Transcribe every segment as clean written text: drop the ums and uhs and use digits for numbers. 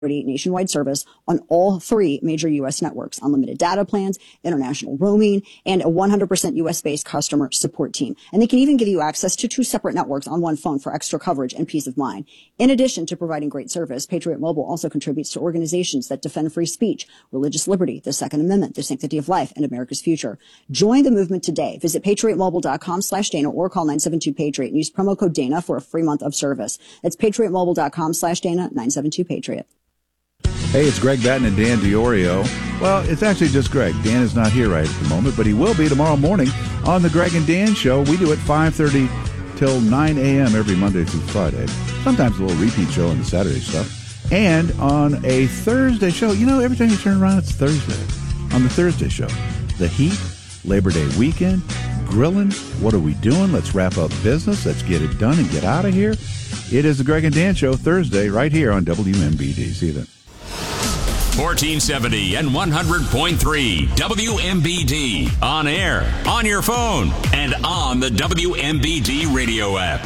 nationwide service on all 3 major U.S. networks, unlimited data plans, international roaming, and a 100% U.S.-based customer support team. And they can even give you access to 2 separate networks on one phone for extra coverage and peace of mind. In addition to providing great service, Patriot Mobile also contributes to organizations that defend free speech, religious liberty, the Second Amendment, the sanctity of life, and America's future. Join the movement today. Visit patriotmobile.com/Dana or call 972-PATRIOT and use promo code Dana for a free month of service. That's patriotmobile.com/Dana, 972-PATRIOT. Hey, it's Greg Batten and Dan Diorio. Well, it's actually just Greg. Dan is not here right at the moment, but he will be tomorrow morning on the Greg and Dan Show. We do it 5:30 till 9 a.m. every Monday through Friday. Sometimes a little repeat show on the Saturday stuff. And on a Thursday show, you know, every time you turn around, it's Thursday. On the Thursday show, the heat, Labor Day weekend, grilling. What are we doing? Let's wrap up business. Let's get it done and get out of here. It is the Greg and Dan Show Thursday right here on WMBD. See you then. 1470 and 100.3 WMBD. On air, on your phone, and on the WMBD radio app.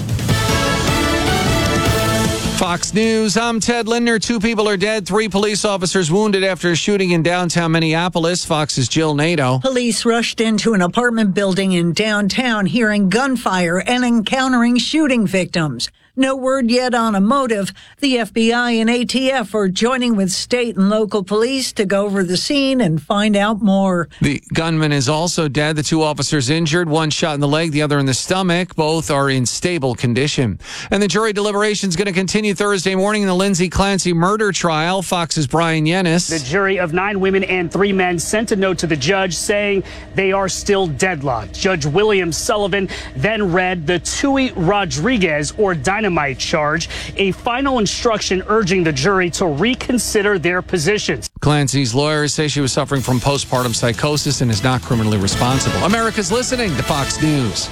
Fox News, I'm Ted Lindner. 2 people are dead, 3 police officers wounded after a shooting in downtown Minneapolis. Fox's Jill Nato. Police rushed into an apartment building in downtown, hearing gunfire and encountering shooting victims. No word yet on a motive. The FBI and ATF are joining with state and local police to go over the scene and find out more. The gunman is also dead. The 2 officers injured, one shot in the leg, the other in the stomach. Both are in stable condition. And the jury deliberation is going to continue Thursday morning in the Lindsay Clancy murder trial. Fox's Brian Yennis. The jury of 9 women and 3 men sent a note to the judge saying they are still deadlocked. Judge William Sullivan then read the Tui Rodriguez or dynamite charge, a final instruction urging the jury to reconsider their positions. Clancy's lawyers say she was suffering from postpartum psychosis and is not criminally responsible. America's listening to Fox News.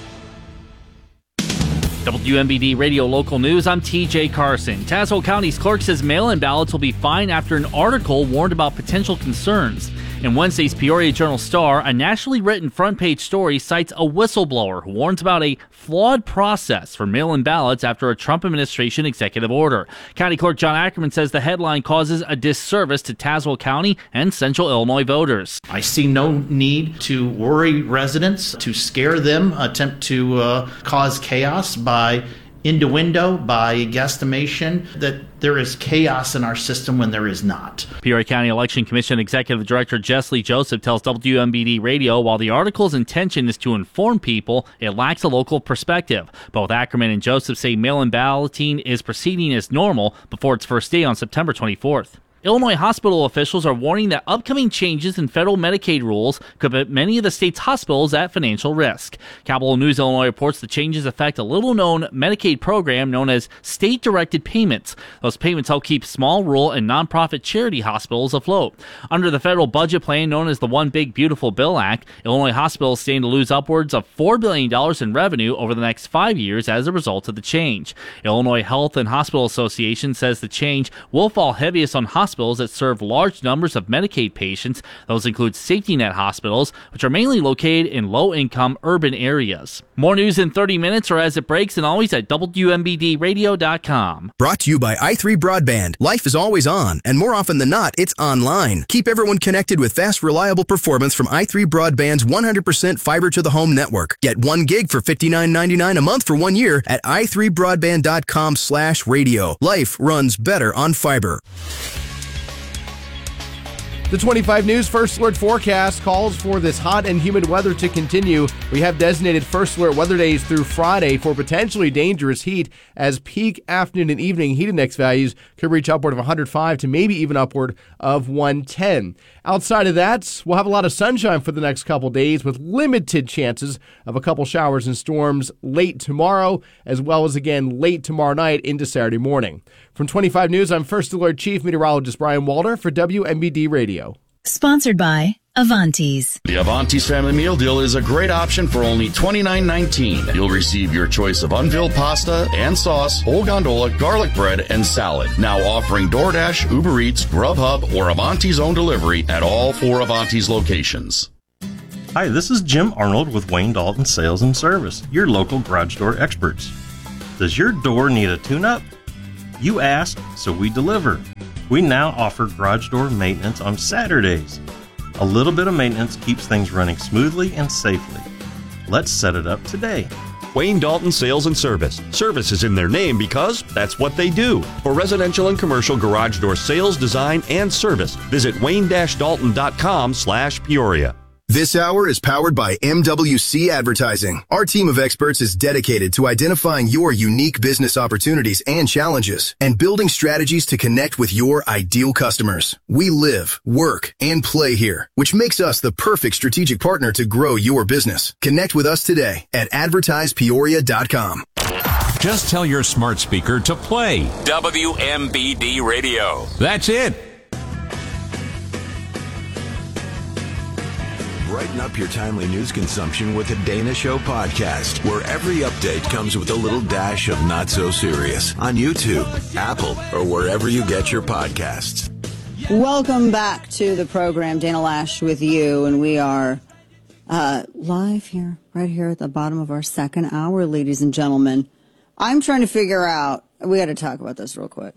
WMBD Radio Local News, I'm TJ Carson. Tazewell County's clerk says mail-in ballots will be fine after an article warned about potential concerns. In Wednesday's Peoria Journal-Star, a nationally written front-page story cites a whistleblower who warns about a flawed process for mail-in ballots after a Trump administration executive order. County Clerk John Ackerman says the headline causes a disservice to Tazewell County and Central Illinois voters. I see no need to worry residents, to scare them, attempt to cause chaos by innuendo, by guesstimation, that there is chaos in our system when there is not. Peoria County Election Commission Executive Director Jessley Joseph tells WMBD Radio while the article's intention is to inform people, it lacks a local perspective. Both Ackerman and Joseph say mail-in balloting is proceeding as normal before its first day on September 24th. Illinois hospital officials are warning that upcoming changes in federal Medicaid rules could put many of the state's hospitals at financial risk. Capital News Illinois reports the changes affect a little-known Medicaid program known as state-directed payments. Those payments help keep small, rural, and nonprofit charity hospitals afloat. Under the federal budget plan known as the One Big Beautiful Bill Act, Illinois hospitals stand to lose upwards of $4 billion in revenue over the next 5 years as a result of the change. Illinois Health and Hospital Association says the change will fall heaviest on hospitals that serve large numbers of Medicaid patients. Those include safety net hospitals, which are mainly located in low-income urban areas. More news in 30 minutes or as it breaks, and always at WMBDradio.com. Brought to you by i3 Broadband. Life is always on, and more often than not, it's online. Keep everyone connected with fast, reliable performance from i3 Broadband's 100% fiber-to-the-home network. Get 1 gig for $59.99 a month for 1 year at i3broadband.com/radio. Life runs better on fiber. The 25 News First Alert forecast calls for this hot and humid weather to continue. We have designated First Alert weather days through Friday for potentially dangerous heat, as peak afternoon and evening heat index values could reach upward of 105 to maybe even upward of 110. Outside of that, we'll have a lot of sunshine for the next couple days with limited chances of a couple showers and storms late tomorrow, as well as again late tomorrow night into Saturday morning. From 25 News, I'm First Alert Chief Meteorologist Brian Walter for WMBD Radio. Sponsored by Avanti's. The Avanti's Family Meal Deal is a great option for only $29.19. You'll receive your choice of unveiled pasta and sauce, whole gondola, garlic bread, and salad. Now offering DoorDash, Uber Eats, Grubhub, or Avanti's own delivery at all 4 Avanti's locations. Hi, this is Jim Arnold with Wayne Dalton Sales and Service, your local garage door experts. Does your door need a tune-up? You asked, so we deliver. We now offer garage door maintenance on Saturdays. A little bit of maintenance keeps things running smoothly and safely. Let's set it up today. Wayne Dalton Sales and Service. Service is in their name because that's what they do. For residential and commercial garage door sales, design, and service, visit wayne-dalton.com/Peoria. This hour is powered by MWC Advertising. Our team of experts is dedicated to identifying your unique business opportunities and challenges and building strategies to connect with your ideal customers. We live, work, and play here, which makes us the perfect strategic partner to grow your business. Connect with us today at advertisepeoria.com. Just tell your smart speaker to play WMBD Radio. That's it. Brighten up your timely news consumption with the Dana Show podcast, where every update comes with a little dash of not so serious on YouTube, Apple, or wherever you get your podcasts. Welcome back to the program, Dana Lash with you, and we are live here, right here at the bottom of our second hour, ladies and gentlemen. I'm trying to figure out, we got to talk about this real quick,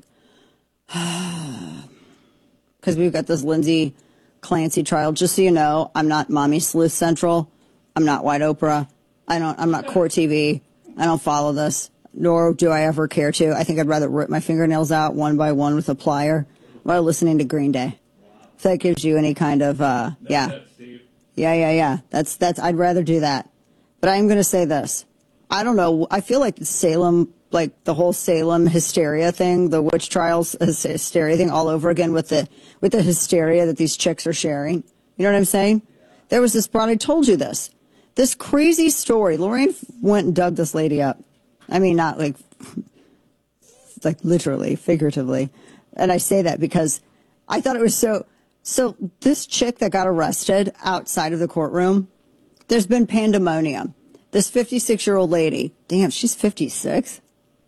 because we've got this Lindsay Clancy trial. Just so you know, I'm not Mommy Sleuth Central. I'm not White Oprah. I'm not Court TV. I don't follow this, nor do I ever care to. I think I'd rather rip my fingernails out one by one with a plier while listening to Green Day. If that gives you any kind of, yeah. That's, I'd rather do that. But I'm going to say this. I don't know. I feel like Salem, like the whole Salem hysteria thing, the witch trials hysteria thing all over again with the hysteria that these chicks are sharing. You know what I'm saying? There was this broad, I told you this crazy story. Lorraine went and dug this lady up. I mean, not like literally, figuratively. And I say that because I thought it was so this chick that got arrested outside of the courtroom, there's been pandemonium. This 56-year-old lady, damn, she's 56.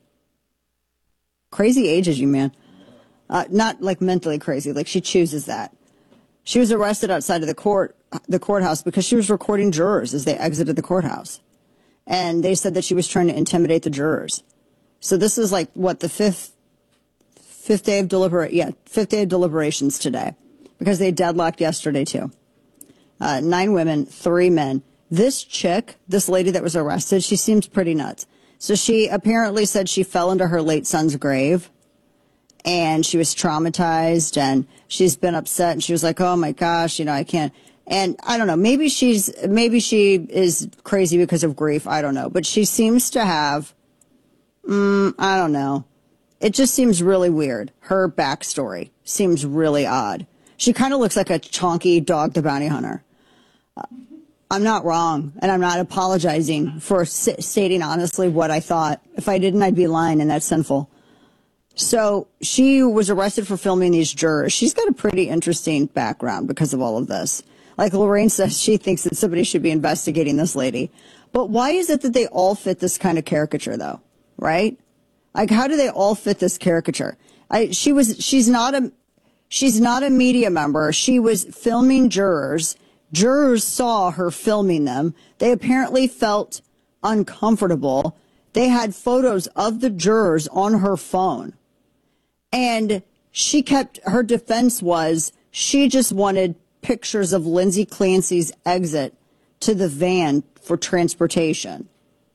Crazy ages, you man. Not like mentally crazy, like she chooses that. She was arrested outside of the courthouse because she was recording jurors as they exited the courthouse. And they said that she was trying to intimidate the jurors. So this is like, what, the fifth day of deliberations today. Because they deadlocked yesterday too. 9 women, 3 men. This chick, this lady that was arrested, she seems pretty nuts. So she apparently said she fell into her late son's grave and she was traumatized and she's been upset and she was like, oh my gosh, I can't. And I don't know, maybe she is crazy because of grief. I don't know. But she seems to have, I don't know. It just seems really weird. Her backstory seems really odd. She kind of looks like a chonky Dog the Bounty Hunter. I'm not wrong, and I'm not apologizing for stating honestly what I thought. If I didn't, I'd be lying, and that's sinful. So she was arrested for filming these jurors. She's got a pretty interesting background because of all of this. Like Lorraine says, she thinks that somebody should be investigating this lady. But why is it that they all fit this kind of caricature, though? Right? Like, how do they all fit this caricature? She's not a media member. She was filming jurors. Jurors saw her filming them. They apparently felt uncomfortable. They had photos of the jurors on her phone. And her defense was she just wanted pictures of Lindsay Clancy's exit to the van for transportation.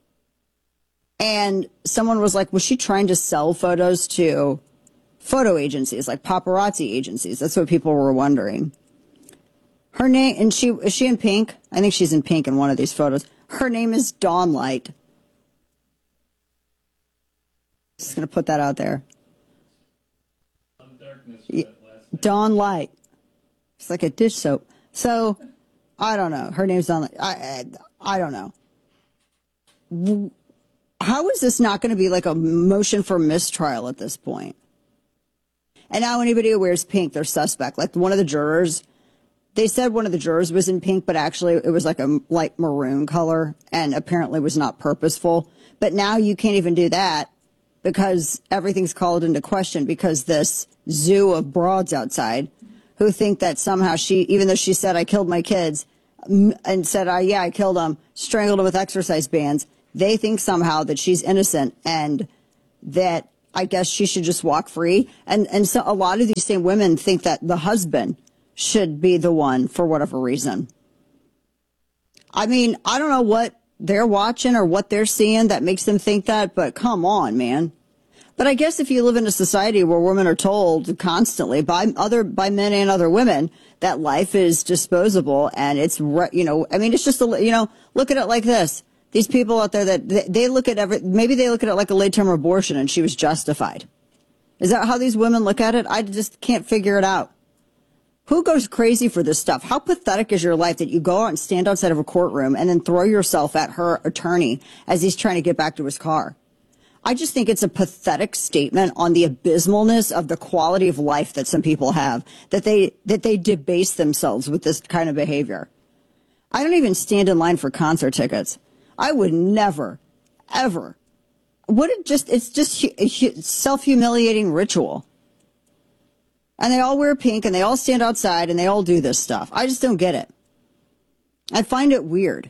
And someone was like, was she trying to sell photos to photo agencies, like paparazzi agencies? That's what people were wondering. Her name, and is she in pink? I think she's in pink in one of these photos. Her name is Dawn Light. Just going to put that out there. Dawn Light. It's like a dish soap. So, I don't know. Her name's Dawn Light. I don't know. How is this not going to be like a motion for mistrial at this point? And now anybody who wears pink, they're suspect. Like one of the jurors, they said one of the jurors was in pink, but actually it was like a light maroon color and apparently was not purposeful. But now you can't even do that because everything's called into question because this zoo of broads outside who think that somehow even though she said, I killed my kids and said, I killed them, strangled them with exercise bands, they think somehow that she's innocent and that I guess she should just walk free. And so a lot of these same women think that the husband should be the one for whatever reason. I mean, I don't know what they're watching or what they're seeing that makes them think that, but come on, man. But I guess if you live in a society where women are told constantly by men and other women that life is disposable and it's, it's just, look at it like this. These people out there that they look at maybe they look at it like a late-term abortion and she was justified. Is that how these women look at it? I just can't figure it out. Who goes crazy for this stuff? How pathetic is your life that you go out and stand outside of a courtroom and then throw yourself at her attorney as he's trying to get back to his car? I just think it's a pathetic statement on the abysmalness of the quality of life that some people have, that they debase themselves with this kind of behavior. I don't even stand in line for concert tickets. I would never, ever. It's just a self-humiliating ritual. And they all wear pink and they all stand outside and they all do this stuff. I just don't get it. I find it weird.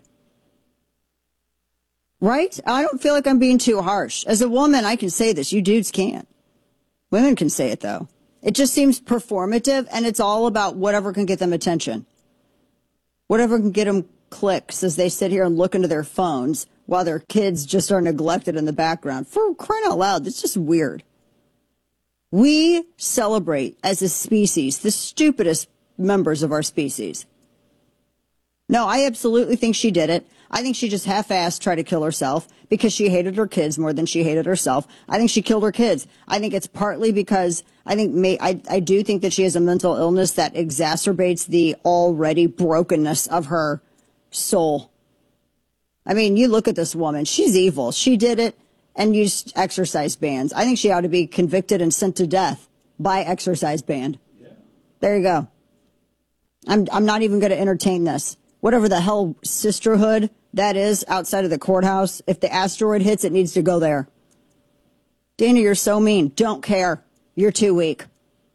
Right? I don't feel like I'm being too harsh. As a woman, I can say this. You dudes can't. Women can say it, though. It just seems performative, and it's all about whatever can get them attention. Whatever can get them clicks as they sit here and look into their phones while their kids just are neglected in the background. For crying out loud, it's just weird. We celebrate, as a species, the stupidest members of our species. No, I absolutely think she did it. I think she just half-assed tried to kill herself because she hated her kids more than she hated herself. I think she killed her kids. I think it's partly because I do think that she has a mental illness that exacerbates the already brokenness of her soul. I mean, you look at this woman. She's evil. She did it and used exercise bands. I think she ought to be convicted and sent to death by exercise band. Yeah. There you go. I'm not even going to entertain this. Whatever the hell sisterhood that is outside of the courthouse, if the asteroid hits, it needs to go there. Dana, you're so mean. Don't care. You're too weak.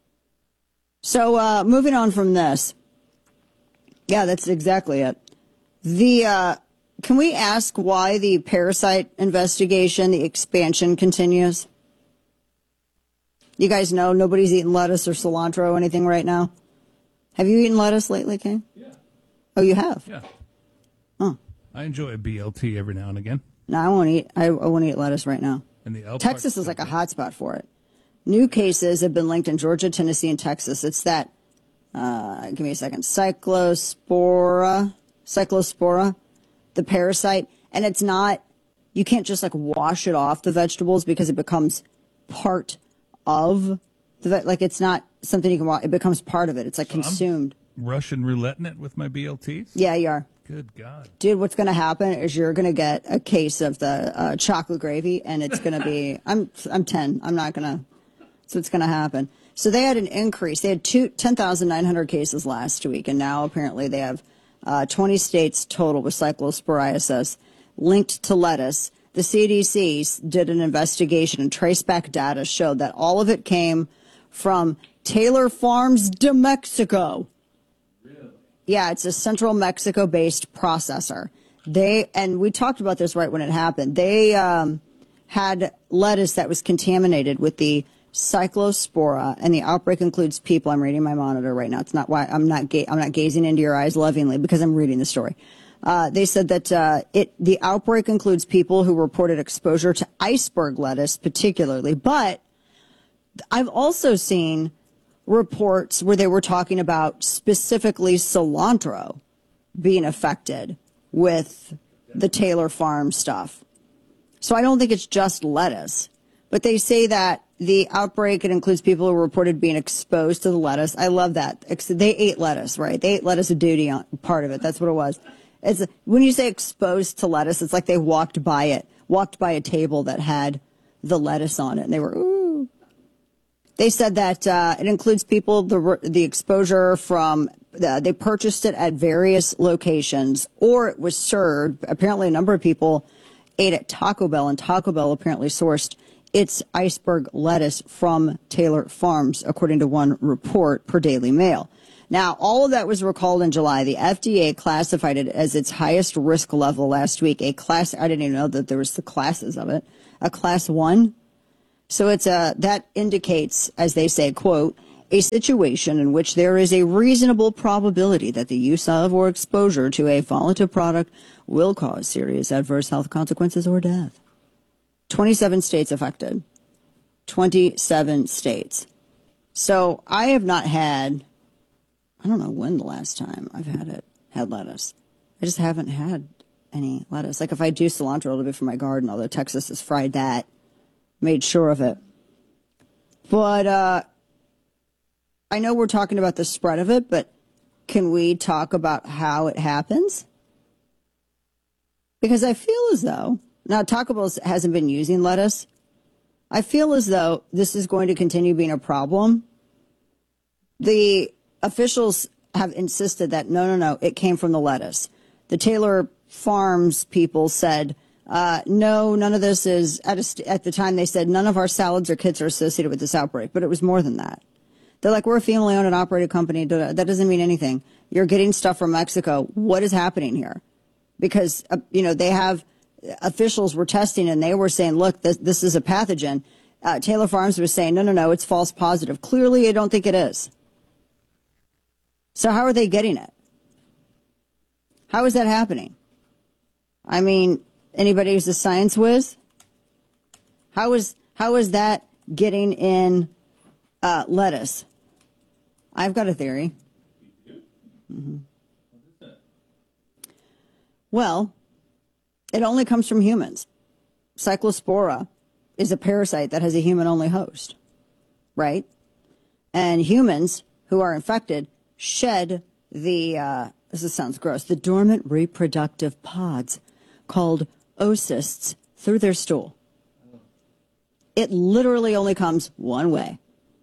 So moving on from this. Yeah, that's exactly it. Can we ask why the Parasite investigation, the expansion continues? You guys know nobody's eating lettuce or cilantro or anything right now? Have you eaten lettuce lately, King? Yeah. Oh, you have? Yeah. Oh. I enjoy a BLT every now and again. No, I won't eat lettuce right now. And the Texas is like a hot spot for it. New cases have been linked in Georgia, Tennessee, and Texas. It's that, give me a second, cyclospora, the parasite. And it's not, you can't just like wash it off the vegetables because it becomes part of like it's not something you can wash. It becomes part of it. It's like consumed. I'm Russian rouletting it with my BLTs? Yeah, you are. Good God. Dude, what's going to happen is you're going to get a case of the chocolate gravy, and it's going to be, I'm 10. I'm not going to, so it's going to happen. So they had an increase. They had 10,900 cases last week, and now apparently they have 20 states total with cyclosporiasis linked to lettuce. The CDC did an investigation, and traceback data showed that all of it came from Taylor Farms de Mexico. Yeah, it's a central Mexico-based processor. And we talked about this right when it happened. They had lettuce that was contaminated with the cyclospora, and the outbreak includes people. I'm reading my monitor right now. It's not why I'm not gazing into your eyes lovingly because I'm reading the story. They said that the outbreak includes people who reported exposure to iceberg lettuce, particularly. But I've also seen reports where they were talking about specifically cilantro being affected with the Taylor Farm stuff. So I don't think it's just lettuce. But they say that the outbreak, it includes people who reported being exposed to the lettuce. I love that. They ate lettuce, right? They ate lettuce a duty on part of it. That's what it was. When you say exposed to lettuce, it's like they walked by a table that had the lettuce on it, and they were, ooh. They said that it includes people, the exposure from, they purchased it at various locations, or it was served. Apparently, a number of people ate at Taco Bell, and Taco Bell apparently sourced its iceberg lettuce from Taylor Farms, according to one report per Daily Mail. Now, all of that was recalled in July. The FDA classified it as its highest risk level last week. I didn't even know that there was the classes of it. A class 1. So that indicates, as they say, quote, a situation in which there is a reasonable probability that the use of or exposure to a volatile product will cause serious adverse health consequences or death. 27 states affected. 27 states. So I have not had, I don't know when the last time I've had lettuce. I just haven't had any lettuce. Like if I do cilantro, it'll be from my garden, although Texas has fried that, made sure of it. But I know we're talking about the spread of it, but can we talk about how it happens? Because I feel as though, now Taco Bell hasn't been using lettuce. I feel as though this is going to continue being a problem. The officials have insisted that no, it came from the lettuce. The Taylor Farms people said, no, none of this is, at the time they said none of our salads or kits are associated with this outbreak, but it was more than that. They're like, we're a family-owned and operated company. That doesn't mean anything. You're getting stuff from Mexico. What is happening here? Because, they have officials were testing and they were saying, look, this is a pathogen. Taylor Farms was saying, no, it's false positive. Clearly, I don't think it is. So how are they getting it? How is that happening? I mean, anybody who's a science whiz? How is that getting in lettuce? I've got a theory. Mm-hmm. Well, it only comes from humans. Cyclospora is a parasite that has a human-only host, right? And humans who are infected shed this sounds gross, the dormant reproductive pods called oocysts through their stool. It literally only comes one way.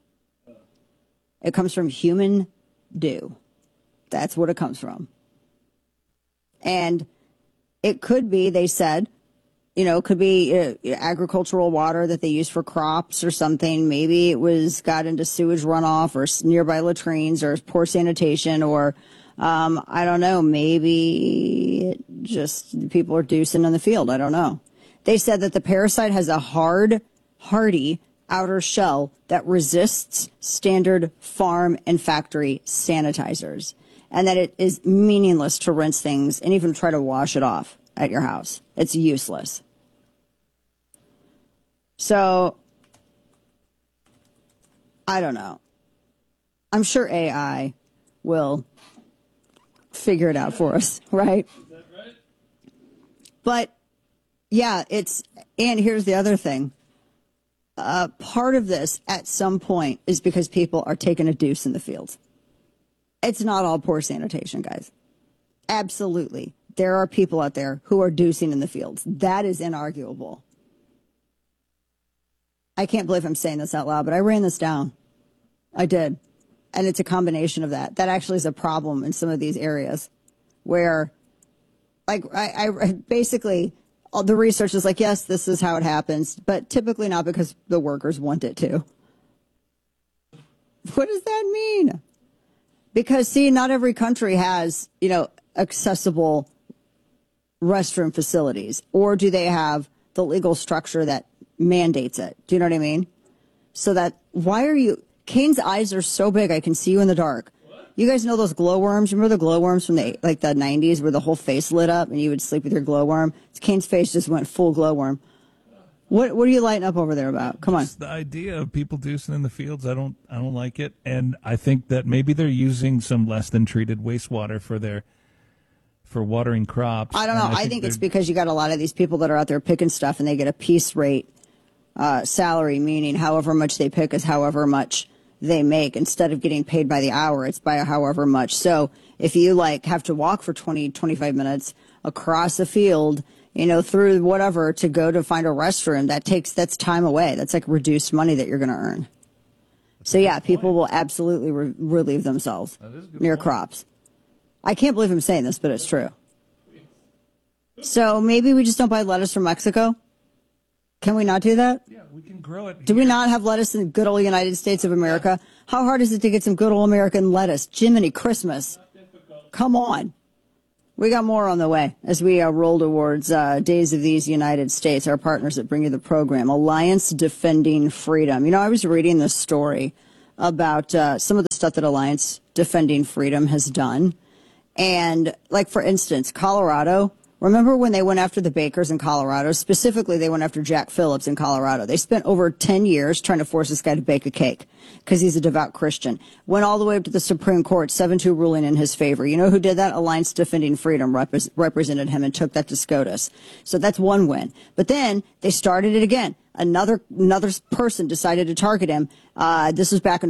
It comes from human dew. That's what it comes from. And it could be, they said, it could be agricultural water that they use for crops or something. Maybe it got into sewage runoff or nearby latrines or poor sanitation or, I don't know, maybe people are deucing in the field. I don't know. They said that the parasite has a hardy outer shell that resists standard farm and factory sanitizers, and that it is meaningless to rinse things and even try to wash it off at your house. It's useless. So, I don't know. I'm sure AI will figure it out for us, right? Is that right? But, yeah, and here's the other thing. Part of this, at some point, is because people are taking a deuce in the fields. It's not all poor sanitation, guys. Absolutely. There are people out there who are deucing in the fields. That is inarguable. I can't believe I'm saying this out loud, but I ran this down. I did. And it's a combination of that. That actually is a problem in some of these areas where, like, I basically, all the research is like, yes, this is how it happens, but typically not because the workers want it to. What does that mean? Because, see, not every country has, accessible restroom facilities, or do they have the legal structure that mandates it? Do you know what I mean? So that, Kane's eyes are so big I can see you in the dark. What? You guys know those glowworms? Remember the glowworms from the 90s where the whole face lit up and you would sleep with your glowworm? Kane's face just went full glowworm. What are you lighting up over there about? Come on. Just the idea of people deucing in the fields, I don't like it. And I think that maybe they're using some less than treated wastewater for watering crops. I don't know. I think it's because you got a lot of these people that are out there picking stuff and they get a piece rate salary, meaning however much they pick is however much they make. Instead of getting paid by the hour, it's by however much. So if you have to walk for 20, 25 minutes across a field, through whatever to go to find a restroom, that's time away. That's like reduced money that you're going to earn. So yeah, people will absolutely relieve themselves near crops. I can't believe I'm saying this, but it's true. So maybe we just don't buy lettuce from Mexico? Can we not do that? Yeah, we can grow it. Do we not have lettuce in the good old United States of America? How hard is it to get some good old American lettuce? Jiminy Christmas. Come on. We got more on the way as we roll towards Days of These United States, our partners that bring you the program, Alliance Defending Freedom. You know, I was reading this story about some of the stuff that Alliance Defending Freedom has done. And, like, for instance, Colorado, remember when they went after the bakers in Colorado? Specifically, they went after Jack Phillips in Colorado. They spent over 10 years trying to force this guy to bake a cake because he's a devout Christian. Went all the way up to the Supreme Court, 7-2 ruling in his favor. You know who did that? Alliance Defending Freedom represented him and took that to SCOTUS. So that's one win. But then they started it again. Another person decided to target him. This was back in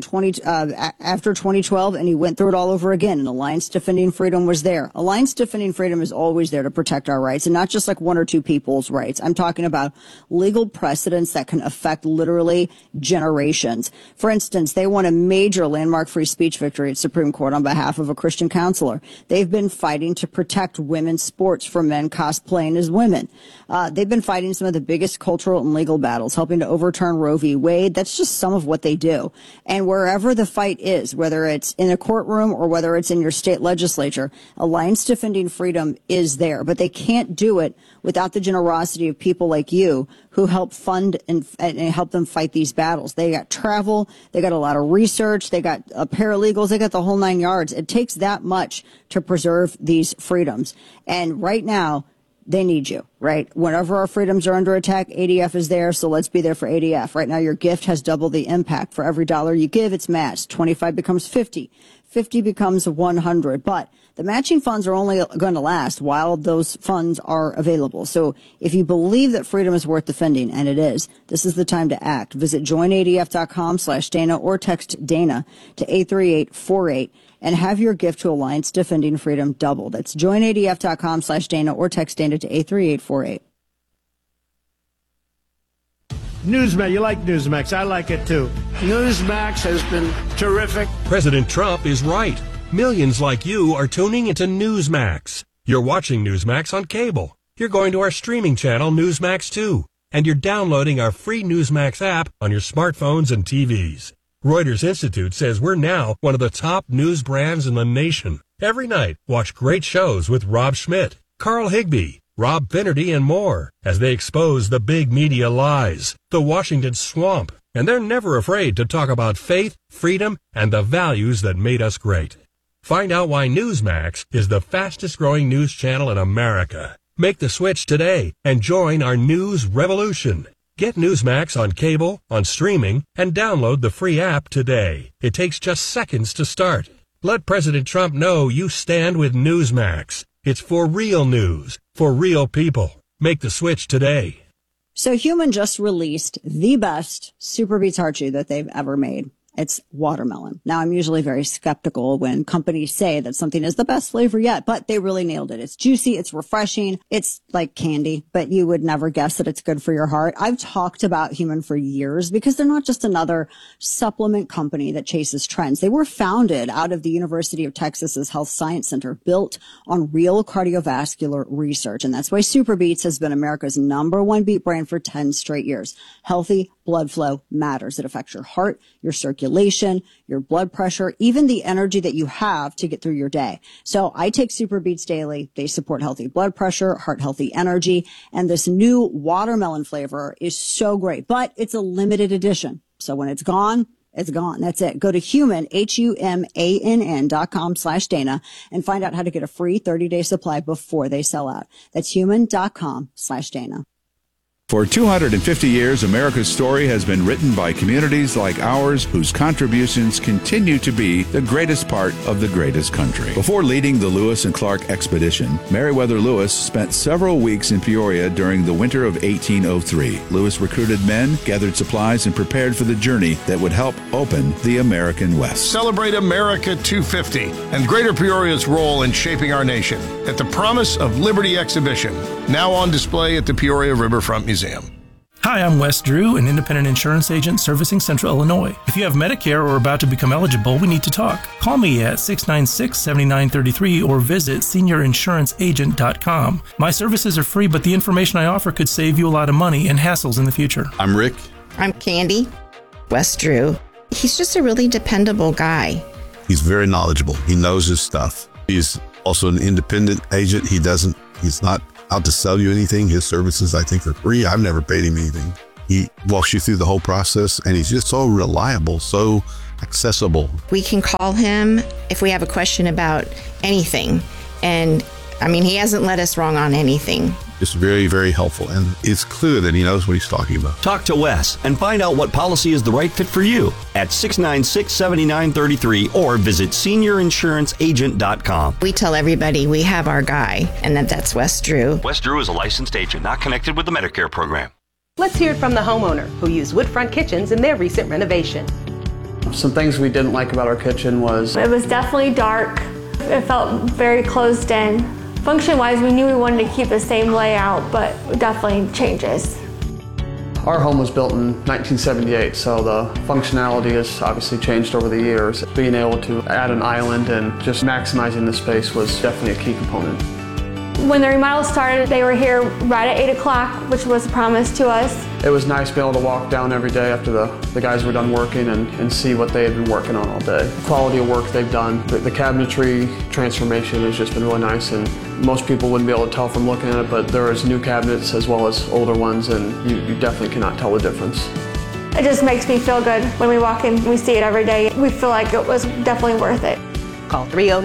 after 2012, and he went through it all over again. And Alliance Defending Freedom was there. Alliance Defending Freedom is always there to protect our rights, and not just like one or two people's rights. I'm talking about legal precedents that can affect literally generations. For instance, they won a major landmark free speech victory at Supreme Court on behalf of a Christian counselor. They've been fighting to protect women's sports from men cosplaying as women. They've been fighting some of the biggest cultural and legal battles, helping to overturn Roe v. Wade. That's just some of what they do. And wherever the fight is, whether it's in a courtroom or whether it's in your state legislature, Alliance Defending Freedom is there. But they can't do it without the generosity of people like you who help fund and help them fight these battles. They got travel, they got a lot of research, they got paralegals, they got the whole 9 yards. It takes that much to preserve these freedoms. And right now, they need you, right? Whenever our freedoms are under attack, ADF is there, so let's be there for ADF. Right now, your gift has double the impact. For every dollar you give, it's matched. 25 becomes 50. 50 becomes 100. But the matching funds are only going to last while those funds are available. So if you believe that freedom is worth defending, and it is, this is the time to act. Visit joinadf.com/Dana or text Dana to 83848. and have your gift to Alliance Defending Freedom double. That's joinadf.com/Dana or text Dana to 83848. Newsmax, you like Newsmax. I like it too. Newsmax has been terrific. President Trump is right. Millions like you are tuning into Newsmax. You're watching Newsmax on cable. You're going to our streaming channel, Newsmax 2. And you're downloading our free Newsmax app on your smartphones and TVs. Reuters Institute says we're now one of the top news brands in the nation. Every night, watch great shows with Rob Schmidt, Carl Higbie, Rob Finnerty, and more as they expose the big media lies, the Washington swamp, and they're never afraid to talk about faith, freedom, and the values that made us great. Find out why Newsmax is the fastest growing news channel in America. Make the switch today and join our news revolution. Get Newsmax on cable, on streaming, and download the free app today. It takes just seconds to start. Let President Trump know you stand with Newsmax. It's for real news, for real people. Make the switch today. So Human just released the best Super Beets Heart Chew that they've ever made. It's watermelon. Now, I'm usually very skeptical when companies say that something is the best flavor yet, but they really nailed it. It's juicy. It's refreshing. It's like candy, but you would never guess that it's good for your heart. I've talked about Human for years because they're not just another supplement company that chases trends. They were founded out of the University of Texas's Health Science Center, built on real cardiovascular research. And that's why Super Beets has been America's #1 beet brand for 10 straight years. Healthy blood flow matters. It affects your heart, your circulation, your blood pressure, even the energy that you have to get through your day. So I take Super Beets daily. They support healthy blood pressure, heart healthy energy, and this new watermelon flavor is so great, but it's a limited edition. So when it's gone, it's gone. That's it. Go to humann.com/Dana and find out how to get a free 30-day supply before they sell out. That's human.com/Dana. For 250 years, America's story has been written by communities like ours whose contributions continue to be the greatest part of the greatest country. Before leading the Lewis and Clark expedition, Meriwether Lewis spent several weeks in Peoria during the winter of 1803. Lewis recruited men, gathered supplies, and prepared for the journey that would help open the American West. Celebrate America 250 and Greater Peoria's role in shaping our nation at the Promise of Liberty exhibition, now on display at the Peoria Riverfront Museum. Hi, I'm Wes Drew, an independent insurance agent servicing Central Illinois. If you have Medicare or are about to become eligible, we need to talk. Call me at 696-7933 or visit seniorinsuranceagent.com. My services are free, but the information I offer could save you a lot of money and hassles in the future. I'm Rick. I'm Candy. Wes Drew. He's just a really dependable guy. He's very knowledgeable. He knows his stuff. He's also an independent agent. He's not out to sell you anything. His services, I think, are free. I've never paid him anything. He walks you through the whole process, and he's just so reliable, so accessible. We can call him if we have a question about anything. And I mean, he hasn't led us wrong on anything. It's very, very helpful, and it's clear that he knows what he's talking about. Talk to Wes and find out what policy is the right fit for you at 696-7933 or visit seniorinsuranceagent.com. We tell everybody we have our guy, and that's Wes Drew. Wes Drew is a licensed agent not connected with the Medicare program. Let's hear it from the homeowner who used Woodfront Kitchens in their recent renovation. Some things we didn't like about our kitchen was... It was definitely dark. It felt very closed in. Function-wise, we knew we wanted to keep the same layout, but definitely changes. Our home was built in 1978, so the functionality has obviously changed over the years. Being able to add an island and just maximizing the space was definitely a key component. When the remodel started, they were here right at 8 o'clock, which was a promise to us. It was nice being able to walk down every day after the guys were done working and see what they had been working on all day. The quality of work they've done. The cabinetry transformation has just been really nice, and most people wouldn't be able to tell from looking at it, but there is new cabinets as well as older ones, and you definitely cannot tell the difference. It just makes me feel good when we walk in, we see it every day. We feel like it was definitely worth it. Call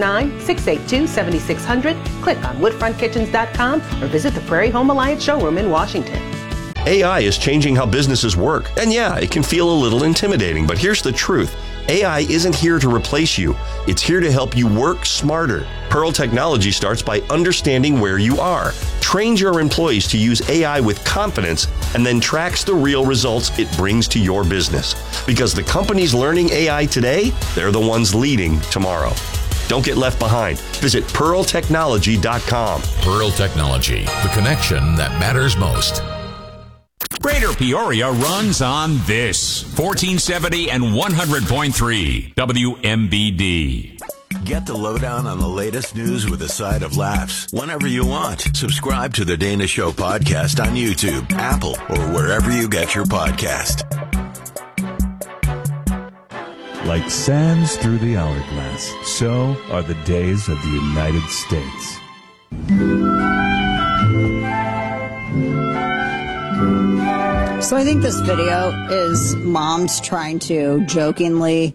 309-682-7600, click on woodfrontkitchens.com, or visit the Prairie Home Alliance showroom in Washington. AI is changing how businesses work. And yeah, it can feel a little intimidating, but here's the truth. AI isn't here to replace you. It's here to help you work smarter. Pearl Technology starts by understanding where you are, trains your employees to use AI with confidence, and then tracks the real results it brings to your business. Because the companies learning AI today, they're the ones leading tomorrow. Don't get left behind. Visit pearltechnology.com. Pearl Technology, the connection that matters most. Greater Peoria runs on this 1470 and 100.3 WMBD. Get the lowdown on the latest news with a side of laughs whenever you want. Subscribe to the Dana Show podcast on YouTube, Apple, or wherever you get your podcast. Like sands through the hourglass, so are the days of the United States. So I think this video is moms trying to jokingly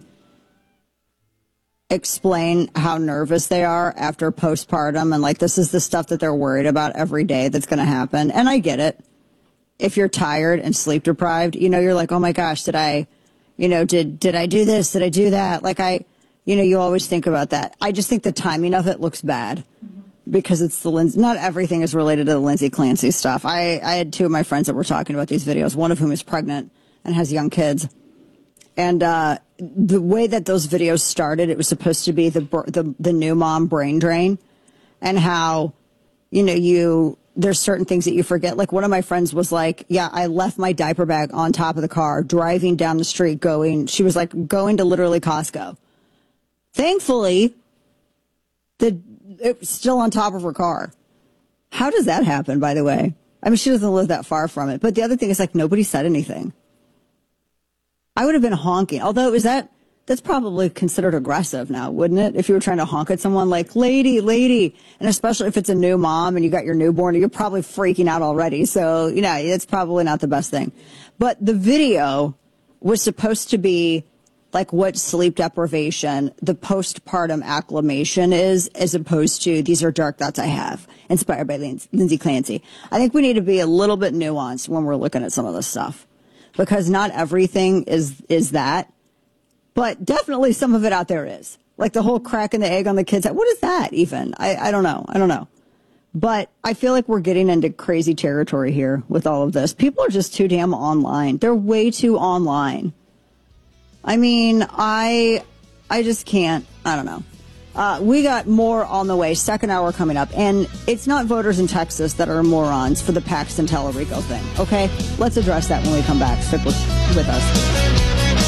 explain how nervous they are after postpartum, and like this is the stuff that they're worried about every day that's going to happen. And I get it. If you're tired and sleep deprived, you're like, oh my gosh, did I do this? Did I do that? Like you always think about that. I just think the timing of it looks bad. Because it's not everything is related to the Lindsay Clancy stuff. I had two of my friends that were talking about these videos, one of whom is pregnant and has young kids. And the way that those videos started, it was supposed to be the new mom brain drain, and how, there's certain things that you forget. Like one of my friends was like, yeah, I left my diaper bag on top of the car, driving down the street she was like going to literally Costco. Thankfully, it was still on top of her car. How does that happen, by the way? I mean, she doesn't live that far from it. But the other thing is, like, nobody said anything. I would have been honking. Although, that's probably considered aggressive now, wouldn't it? If you were trying to honk at someone like, lady. And especially if it's a new mom and you got your newborn, you're probably freaking out already. So, it's probably not the best thing. But the video was supposed to be like what sleep deprivation, the postpartum acclimation is, as opposed to these are dark thoughts I have, inspired by Lindsay Clancy. I think we need to be a little bit nuanced when we're looking at some of this stuff, because not everything is that, but definitely some of it out there is. Like the whole cracking the egg on the kids. What is that even? I don't know. But I feel like we're getting into crazy territory here with all of this. People are just too damn online. They're way too online. I mean, I just can't. I don't know. We got more on the way. Second hour coming up. And it's not voters in Texas that are morons for the Paxton Tellerico thing. Okay? Let's address that when we come back. Stick with us.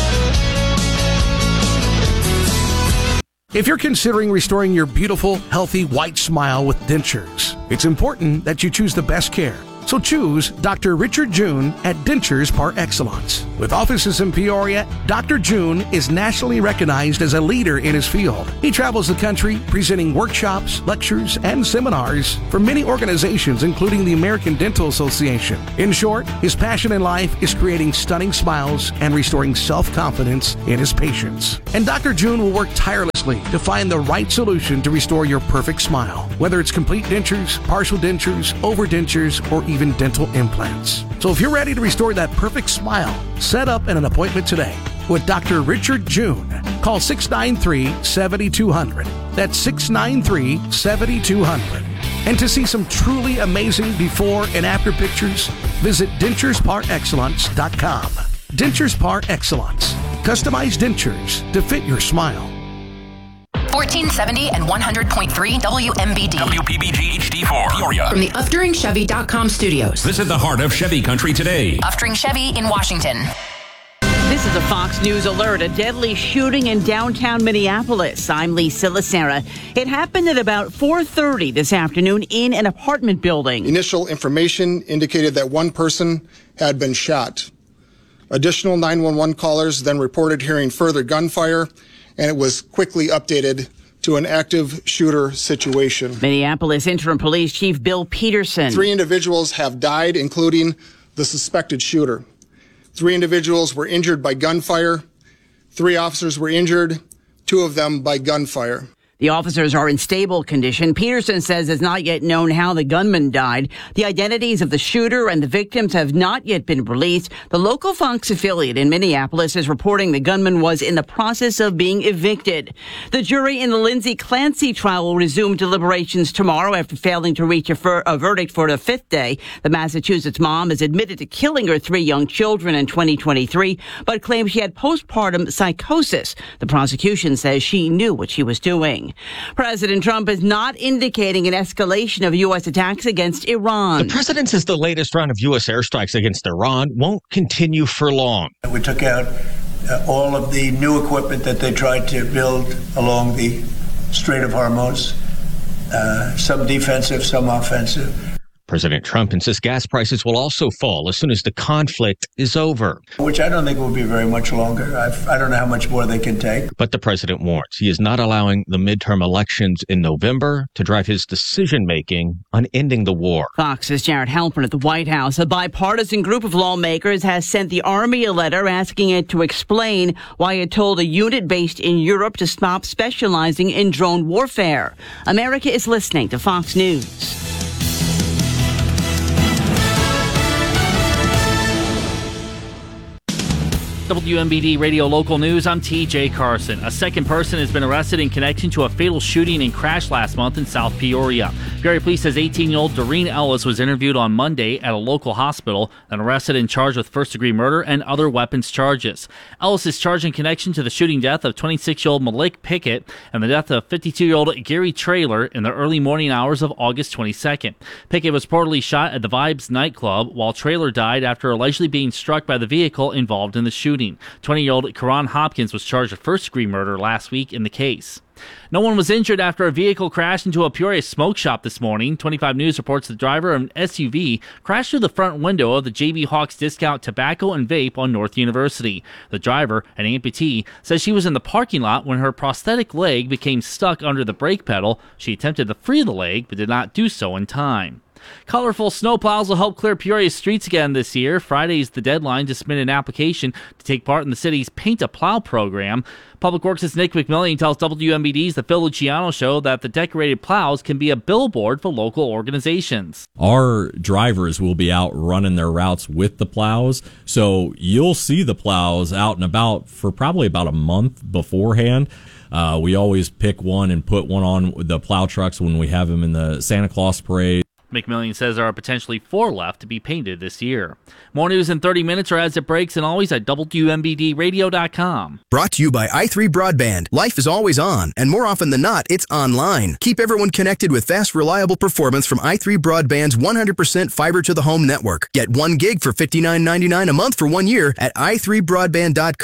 If you're considering restoring your beautiful, healthy, white smile with dentures, it's important that you choose the best care. So choose Dr. Richard June at Dentures Par Excellence. With offices in Peoria, Dr. June is nationally recognized as a leader in his field. He travels the country presenting workshops, lectures, and seminars for many organizations, including the American Dental Association. In short, his passion in life is creating stunning smiles and restoring self-confidence in his patients. And Dr. June will work tirelessly to find the right solution to restore your perfect smile, whether it's complete dentures, partial dentures, overdentures, or even dental implants. So if you're ready to restore that perfect smile, set up an appointment today with Dr. Richard June. Call 693-7200. That's 693-7200. And to see some truly amazing before and after pictures, visit denturesparexcellence.com. Dentures Par Excellence. Customized dentures to fit your smile. 1470 and 100.3 WMBD. WPBG HD4 Peoria. From the UfteringChevy.com studios. Visit the heart of Chevy country today. Uftering Chevy in Washington. This is a Fox News alert. A deadly shooting in downtown Minneapolis. I'm Lisa Lacera. It happened at about 4:30 this afternoon in an apartment building. Initial information indicated that one person had been shot. Additional 911 callers then reported hearing further gunfire, and it was quickly updated to an active shooter situation. Minneapolis Interim Police Chief Bill Peterson. 3 individuals have died, including the suspected shooter. 3 individuals were injured by gunfire. 3 officers were injured, 2 of them by gunfire. The officers are in stable condition. Peterson says it's not yet known how the gunman died. The identities of the shooter and the victims have not yet been released. The local Fox affiliate in Minneapolis is reporting the gunman was in the process of being evicted. The jury in the Lindsay Clancy trial will resume deliberations tomorrow after failing to reach a verdict for the 5th day. The Massachusetts mom has admitted to killing her 3 young children in 2023, but claims she had postpartum psychosis. The prosecution says she knew what she was doing. President Trump is not indicating an escalation of U.S. attacks against Iran. The president says the latest round of U.S. airstrikes against Iran won't continue for long. We took out all of the new equipment that they tried to build along the Strait of Hormuz, some defensive, some offensive. President Trump insists gas prices will also fall as soon as the conflict is over. Which I don't think will be very much longer. I don't know how much more they can take. But the president warns he is not allowing the midterm elections in November to drive his decision-making on ending the war. Fox's Jared Halpern at the White House. A bipartisan group of lawmakers has sent the Army a letter asking it to explain why it told a unit based in Europe to stop specializing in drone warfare. America is listening to Fox News. WMBD Radio Local News, I'm TJ Carson. A second person has been arrested in connection to a fatal shooting and crash last month in South Peoria. Peoria Police says 18-year-old Doreen Ellis was interviewed on Monday at a local hospital and arrested and charged with first-degree murder and other weapons charges. Ellis is charged in connection to the shooting death of 26-year-old Malik Pickett and the death of 52-year-old Gary Traylor in the early morning hours of August 22nd. Pickett was reportedly shot at the Vibes nightclub, while Traylor died after allegedly being struck by the vehicle involved in the shooting. 20-year-old Karan Hopkins was charged with first-degree murder last week in the case. No one was injured after a vehicle crashed into a Peoria smoke shop this morning. 25 News reports the driver of an SUV crashed through the front window of the J.B. Hawks Discount Tobacco and Vape on North University. The driver, an amputee, says she was in the parking lot when her prosthetic leg became stuck under the brake pedal. She attempted to free the leg, but did not do so in time. Colorful snowplows will help clear Peoria's streets again this year. Friday is the deadline to submit an application to take part in the city's Paint a Plow program. Public Works' Nick McMillian tells WMBD's The Phil Luciano Show that the decorated plows can be a billboard for local organizations. Our drivers will be out running their routes with the plows, so you'll see the plows out and about for probably about a month beforehand. We always pick one and put one on the plow trucks when we have them in the Santa Claus parade. McMillian says there are potentially 4 left to be painted this year. More news in 30 minutes or as it breaks, and always at WMBDradio.com. Brought to you by i3 Broadband. Life is always on, and more often than not, it's online. Keep everyone connected with fast, reliable performance from i3 Broadband's 100% fiber-to-the-home network. Get 1 gig for $59.99 a month for 1 year at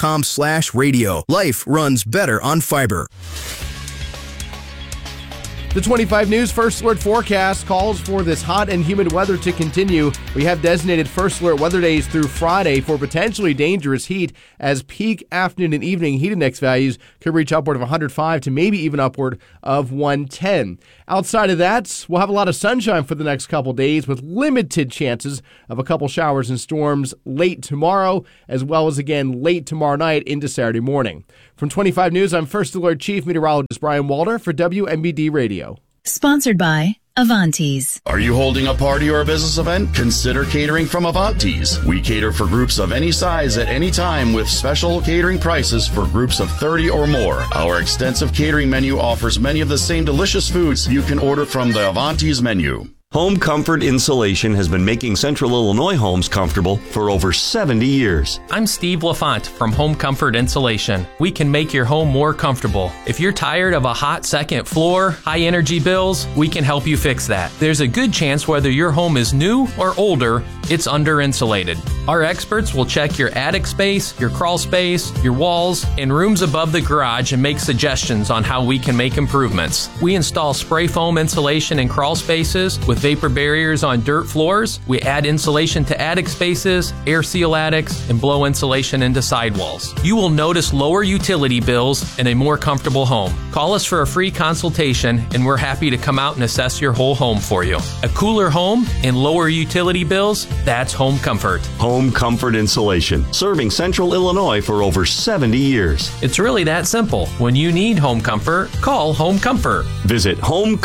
i3broadband.com/radio. Life runs better on fiber. The 25 News First Alert forecast calls for this hot and humid weather to continue. We have designated First Alert weather days through Friday for potentially dangerous heat, as peak afternoon and evening heat index values could reach upward of 105 to maybe even upward of 110. Outside of that, we'll have a lot of sunshine for the next couple days with limited chances of a couple showers and storms late tomorrow, as well as again late tomorrow night into Saturday morning. From 25 News, I'm First Alert Chief Meteorologist Brian Walter for WMBD Radio. Sponsored by Avantes. Are you holding a party or a business event? Consider catering from Avantes. We cater for groups of any size at any time with special catering prices for groups of 30 or more. Our extensive catering menu offers many of the same delicious foods you can order from the Avantes menu. Home Comfort Insulation has been making Central Illinois homes comfortable for over 70 years. I'm Steve LaFont from Home Comfort Insulation. We can make your home more comfortable. If you're tired of a hot second floor, high energy bills, we can help you fix that. There's a good chance whether your home is new or older, it's under insulated. Our experts will check your attic space, your crawl space, your walls, and rooms above the garage and make suggestions on how we can make improvements. We install spray foam insulation in crawl spaces with vapor barriers on dirt floors. We add insulation to attic spaces, air seal attics, and blow insulation into sidewalls. You will notice lower utility bills and a more comfortable home. Call us for a free consultation, and we're happy to come out and assess your whole home for you. A cooler home and lower utility bills, that's Home Comfort. Home Comfort Insulation, serving Central Illinois for over 70 years. It's really that simple. When you need home comfort, call Home Comfort. Visit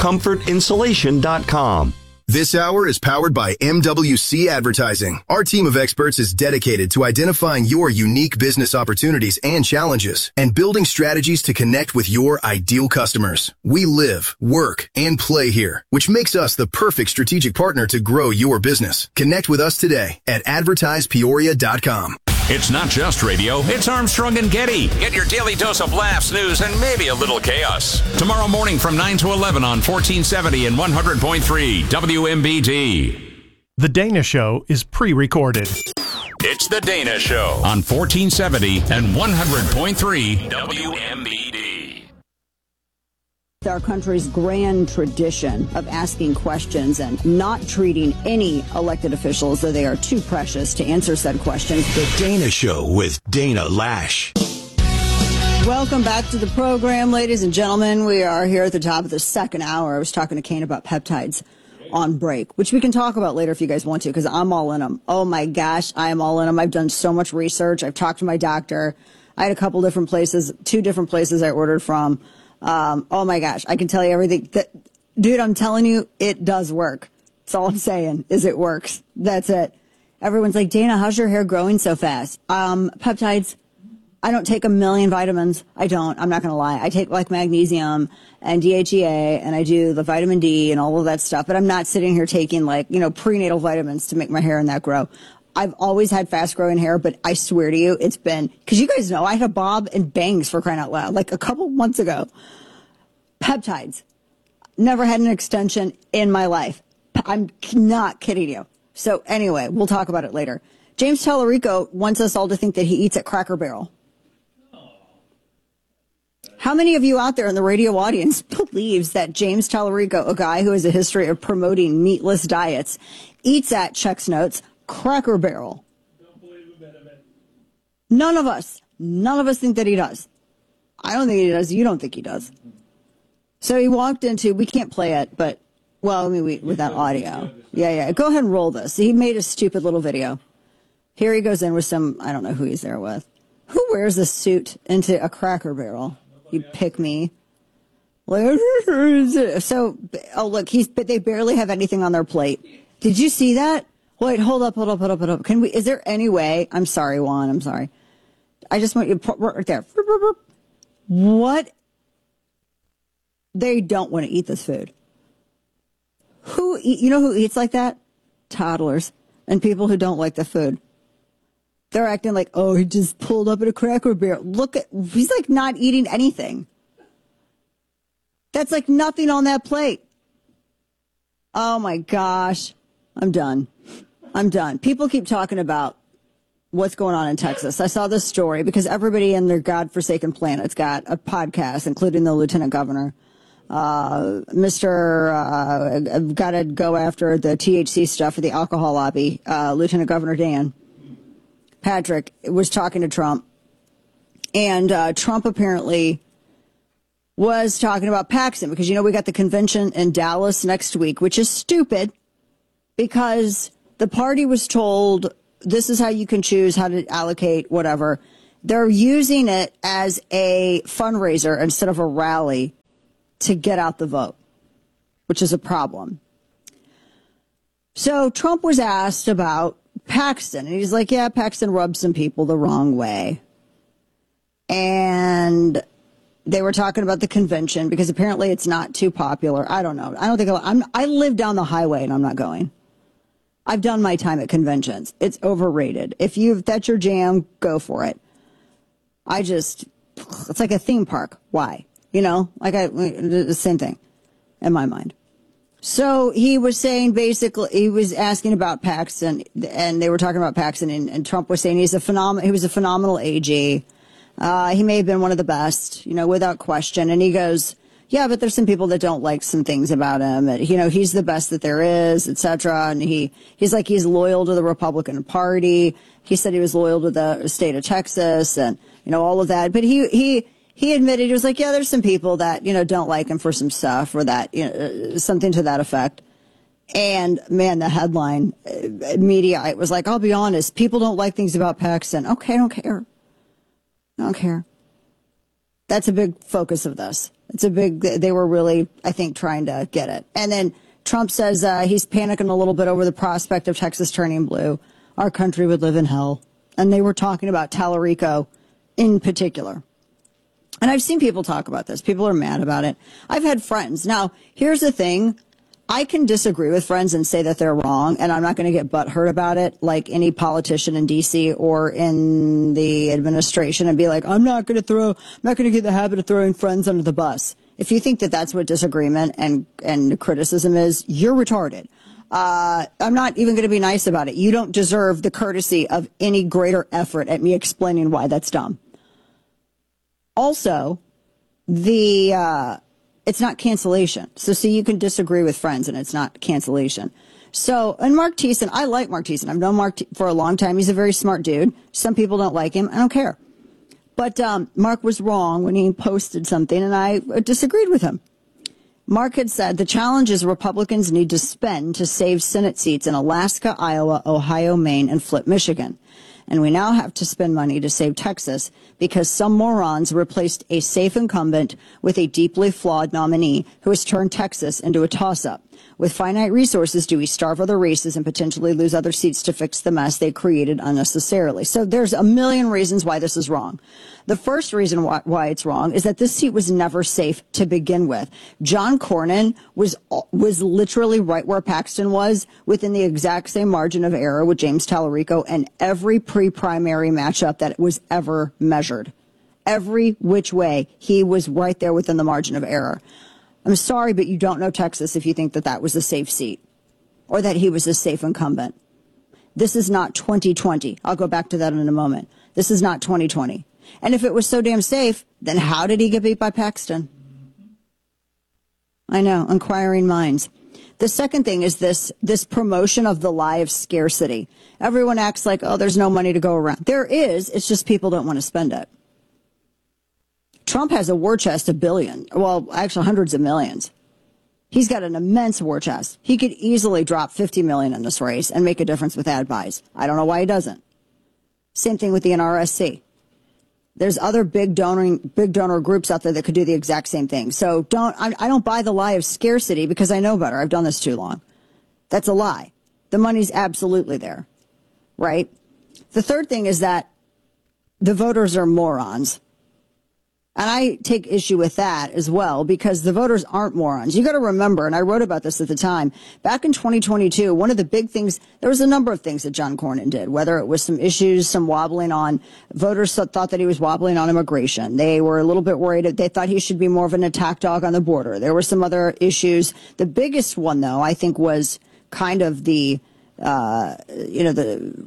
homecomfortinsulation.com. This hour is powered by MWC Advertising. Our team of experts is dedicated to identifying your unique business opportunities and challenges and building strategies to connect with your ideal customers. We live, work, and play here, which makes us the perfect strategic partner to grow your business. Connect with us today at advertisepeoria.com. It's not just radio, it's Armstrong and Getty. Get your daily dose of laughs, news, and maybe a little chaos. Tomorrow morning from 9 to 11 on 1470 and 100.3 WMBD. The Dana Show is pre-recorded. It's The Dana Show on 1470 and 100.3 WMBD. Our country's grand tradition of asking questions and not treating any elected officials as though they are too precious to answer said questions. The Dana Show with Dana Lash. Welcome back to the program, ladies and gentlemen. We are here at the top of the second hour. I was talking to Kane about peptides on break, which we can talk about later if you guys want to, because I'm all in them. Oh my gosh, I am all in them. I've done so much research. I've talked to my doctor. I had a couple different places, 2 different places I ordered from. Oh my gosh, I can tell you everything. Dude, I'm telling you, it does work. That's all I'm saying, is it works. That's it. Everyone's like, Dana, how's your hair growing so fast? Peptides. I don't take a million vitamins. I don't. I'm not going to lie. I take like magnesium and DHEA, and I do the vitamin D and all of that stuff, but I'm not sitting here taking like, prenatal vitamins to make my hair and that grow. I've always had fast growing hair, but I swear to you, it's been, because you guys know I had a bob and bangs for crying out loud, like a couple months ago. Peptides. Never had an extension in my life. I'm not kidding you. So anyway, we'll talk about it later. James Tallarico wants us all to think that he eats at Cracker Barrel. How many of you out there in the radio audience believes that James Tallarico, a guy who has a history of promoting meatless diets, eats at, checks notes, Cracker Barrel? None of us think that he does. I don't think he does. You don't think he does. So he walked into, we can't play it, but, well, I mean, without audio. Yeah. Go ahead and roll this. He made a stupid little video. Here he goes in with some, I don't know who he's there with. Who wears a suit into a Cracker Barrel? You pick me. So, oh, look, but they barely have anything on their plate. Did you see that? Wait, hold up. Is there any way? I'm sorry, Juan. I'm sorry. I just want you to put right there. What? They don't want to eat this food. You know who eats like that? Toddlers and people who don't like the food. They're acting like, oh, he just pulled up at a Cracker Barrel. He's like not eating anything. That's like nothing on that plate. Oh my gosh. I'm done. People keep talking about what's going on in Texas. I saw this story because everybody in their godforsaken planet's got a podcast, including the lieutenant governor. Mr. Got to go after the THC stuff for the alcohol lobby. Lieutenant Governor Dan Patrick was talking to Trump, and Trump apparently was talking about Paxton because, we got the convention in Dallas next week, which is stupid because the party was told this is how you can choose how to allocate whatever. They're using it as a fundraiser instead of a rally to get out the vote, which is a problem. So Trump was asked about Paxton, and he's like, yeah, Paxton rubbed some people the wrong way. And they were talking about the convention because apparently it's not too popular. I don't know. I live down the highway and I'm not going. I've done my time at conventions. It's overrated. If that's your jam, go for it. It's like a theme park. Why? The same thing in my mind. So he was saying he was asking about Paxton, and they were talking about Paxton, and Trump was saying he was a phenomenal AG. He may have been one of the best, without question. And he goes, yeah, but there's some people that don't like some things about him. He's the best that there is, etc. And he's like, he's loyal to the Republican Party. He said he was loyal to the state of Texas and, all of that. But he admitted, he was like, yeah, there's some people that, don't like him for some stuff or that, something to that effect. And man, the headline media, it was like, I'll be honest, people don't like things about Paxton. Okay, I don't care. I don't care. That's a big focus of this. They were really, I think, trying to get it. And then Trump says he's panicking a little bit over the prospect of Texas turning blue. Our country would live in hell. And they were talking about Tallarico in particular. And I've seen people talk about this. People are mad about it. I've had friends. Now, here's the thing. I can disagree with friends and say that they're wrong, and I'm not going to get butthurt about it like any politician in D.C. or in the administration and be like, I'm not going to get the habit of throwing friends under the bus. If you think that that's what disagreement and criticism is, you're retarded. I'm not even going to be nice about it. You don't deserve the courtesy of any greater effort at me explaining why that's dumb. Also, it's not cancellation. So you can disagree with friends and it's not cancellation. So, and Mark Thiessen, I like Mark Thiessen. I've known Mark for a long time. He's a very smart dude. Some people don't like him. I don't care. But Mark was wrong when he posted something, and I disagreed with him. Mark had said the challenges Republicans need to spend to save Senate seats in Alaska, Iowa, Ohio, Maine, and Flip, Michigan. And we now have to spend money to save Texas because some morons replaced a safe incumbent with a deeply flawed nominee who has turned Texas into a toss-up. With finite resources, do we starve other races and potentially lose other seats to fix the mess they created unnecessarily? So there's a million reasons why this is wrong. The first reason why it's wrong is that this seat was never safe to begin with. John Cornyn was literally right where Paxton was, within the exact same margin of error with James Tallarico and every pre-primary matchup that was ever measured. Every which way, he was right there within the margin of error. I'm sorry, but you don't know Texas if you think that that was a safe seat or that he was a safe incumbent. This is not 2020. I'll go back to that in a moment. This is not 2020. And if it was so damn safe, then how did he get beat by Paxton? I know, inquiring minds. The second thing is this promotion of the lie of scarcity. Everyone acts like, oh, there's no money to go around. There is. It's just people don't want to spend it. Trump has a war chest of billion. Well, actually hundreds of millions. He's got an immense war chest. He could easily drop $50 million in this race and make a difference with ad buys. I don't know why he doesn't. Same thing with the NRSC. There's other big donor groups out there that could do the exact same thing. So I don't buy the lie of scarcity because I know better. I've done this too long. That's a lie. The money's absolutely there, right? The third thing is that the voters are morons. And I take issue with that as well, because the voters aren't morons. You got to remember, and I wrote about this at the time, back in 2022, one of the big things, there was a number of things that John Cornyn did, whether it was some issues, some wobbling on, voters thought that he was wobbling on immigration. They were a little bit worried. They thought he should be more of an attack dog on the border. There were some other issues. The biggest one, though, I think was kind of the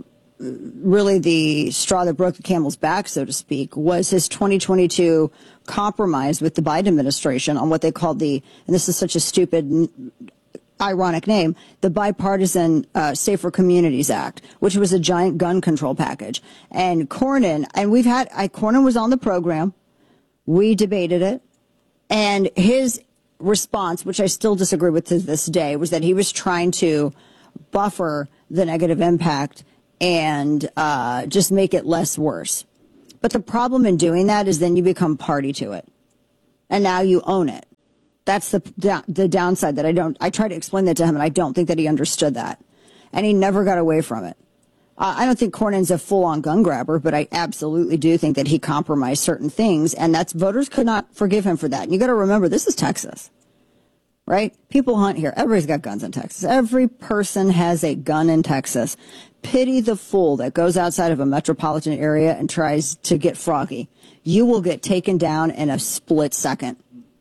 really the straw that broke the camel's back, so to speak, was his 2022 compromise with the Biden administration on what they called and this is such a stupid, ironic name, the Bipartisan Safer Communities Act, which was a giant gun control package. And Cornyn, Cornyn was on the program. We debated it. And his response, which I still disagree with to this day, was that he was trying to buffer the negative impact and just make it less worse. But the problem in doing that is then you become party to it. And now you own it. That's the downside that I tried to explain that to him, and I don't think that he understood that. And he never got away from it. I don't think Cornyn's a full-on gun grabber, but I absolutely do think that he compromised certain things, and voters could not forgive him for that. And you got to remember, this is Texas, right? People hunt here. Everybody's got guns in Texas. Every person has a gun in Texas. Pity the fool that goes outside of a metropolitan area and tries to get froggy. You will get taken down in a split second.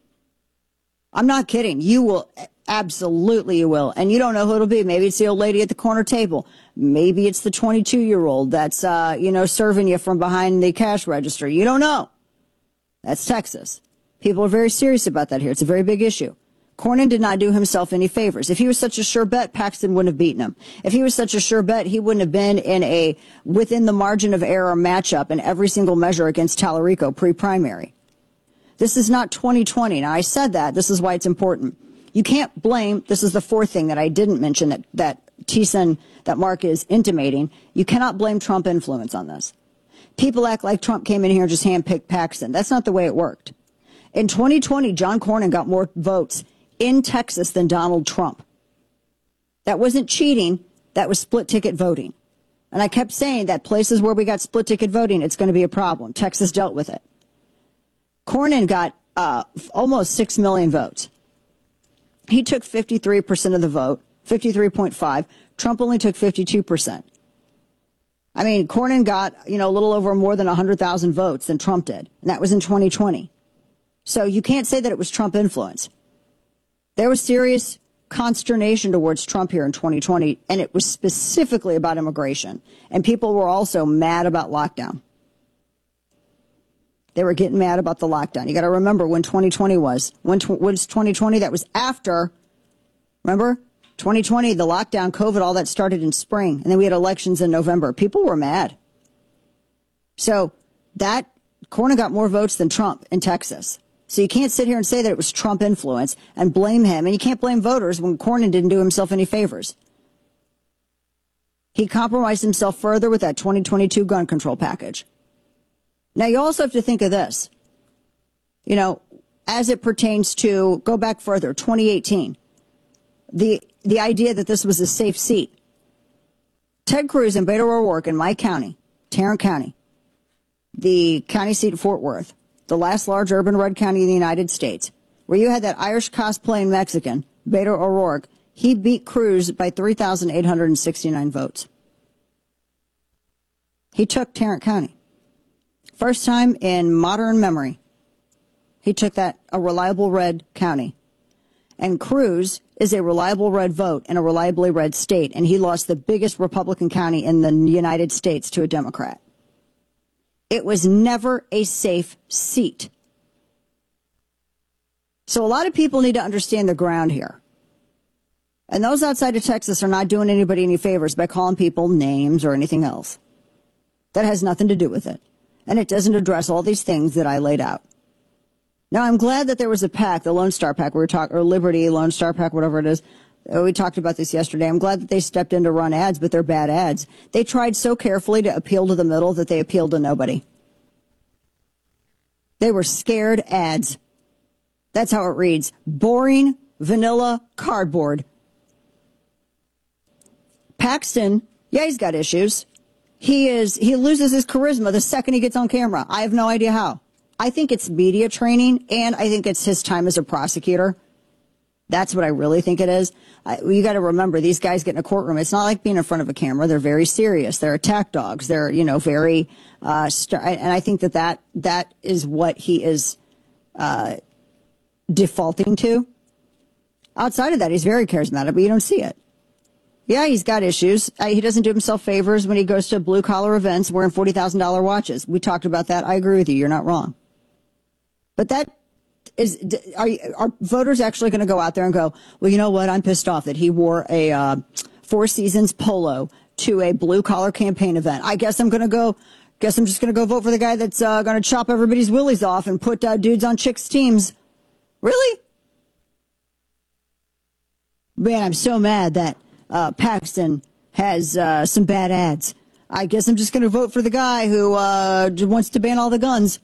I'm not kidding. You will. Absolutely you will. And you don't know who it'll be. Maybe it's the old lady at the corner table. Maybe it's the 22-year-old that's, serving you from behind the cash register. You don't know. That's Texas. People are very serious about that here. It's a very big issue. Cornyn did not do himself any favors. If he was such a sure bet, Paxton wouldn't have beaten him. If he was such a sure bet, he wouldn't have been in within the margin of error matchup in every single measure against Tallarico pre-primary. This is not 2020. Now, I said that. This is why it's important. You can't blame, this is the fourth thing that I didn't mention that Mark is intimating. You cannot blame Trump influence on this. People act like Trump came in here and just handpicked Paxton. That's not the way it worked. In 2020, John Cornyn got more votes in Texas than Donald Trump. That wasn't cheating. That was split ticket voting. And I kept saying that places where we got split ticket voting, it's going to be a problem. Texas dealt with it. Cornyn got almost 6 million votes. He took 53% of the vote, 53.5. Trump only took 52%. I mean, Cornyn got, a little over more than 100,000 votes than Trump did. And that was in 2020. So you can't say that it was Trump influence. There was serious consternation towards Trump here in 2020, and it was specifically about immigration. And people were also mad about lockdown. They were getting mad about the lockdown. You got to remember when 2020 was. When was 2020? That was after. Remember? 2020, the lockdown, COVID, all that started in spring. And then we had elections in November. People were mad. So Cornyn got more votes than Trump in Texas. So you can't sit here and say that it was Trump influence and blame him. And you can't blame voters when Cornyn didn't do himself any favors. He compromised himself further with that 2022 gun control package. Now, you also have to think of this, as it pertains to, go back further, 2018, the idea that this was a safe seat. Ted Cruz and Beto O'Rourke in my county, Tarrant County, the county seat of Fort Worth, the last large urban red county in the United States, where you had that Irish cosplaying Mexican, Beto O'Rourke, he beat Cruz by 3,869 votes. He took Tarrant County. First time in modern memory, he took a reliable red county. And Cruz is a reliable red vote in a reliably red state, and he lost the biggest Republican county in the United States to a Democrat. It was never a safe seat. So a lot of people need to understand the ground here. And those outside of Texas are not doing anybody any favors by calling people names or anything else. That has nothing to do with it. And it doesn't address all these things that I laid out. Now, I'm glad that there was a PAC, the Lone Star PAC, or Liberty, Lone Star PAC, whatever it is. We talked about this yesterday. I'm glad that they stepped in to run ads, but they're bad ads. They tried so carefully to appeal to the middle that they appealed to nobody. They were scared ads. That's how it reads. Boring, vanilla, cardboard. Paxton, yeah, he's got issues. He loses his charisma the second he gets on camera. I have no idea how. I think it's media training, and I think it's his time as a prosecutor. That's what I really think it is. You got to remember, these guys get in a courtroom. It's not like being in front of a camera. They're very serious. They're attack dogs. They're, very, and I think that is what he is defaulting to. Outside of that, he's very charismatic, but you don't see it. Yeah, he's got issues. He doesn't do himself favors when he goes to blue-collar events wearing $40,000 watches. We talked about that. I agree with you. You're not wrong. But that is, are voters actually going to go out there and go, well, you know what? I'm pissed off that he wore a Four Seasons polo to a blue-collar campaign event. I guess I'm just going to go vote for the guy that's going to chop everybody's willies off and put dudes on chicks' teams. Really? Man, I'm so mad that Paxton has some bad ads. I guess I'm just going to vote for the guy who wants to ban all the guns.